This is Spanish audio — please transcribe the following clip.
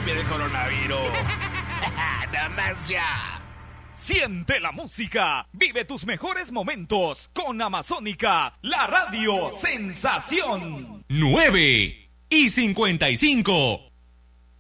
viene el coronavirus. ¡Demencia! Siente la música, vive tus mejores momentos con Amazónica, la radio sensación. 9:55.